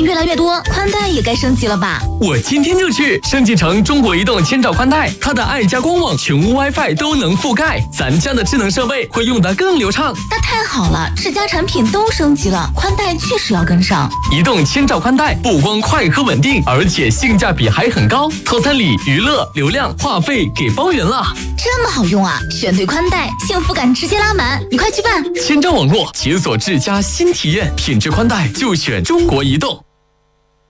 越来越多，宽带也该升级了吧？ 我今天就去升级成中国移动千兆宽带，它的爱家官网、全屋 WiFi 都能覆盖，咱家的智能设备会用得更流畅。 那太好了，智家产品都升级了，宽带确实要跟上。 移动千兆宽带不光快和稳定，而且性价比还很高，套餐里娱乐、流量、话费给包圆了。 这么好用啊！选对宽带，幸福感直接拉满，你快去办！ 千兆网络解锁智家新体验，品质宽带就选中国移动。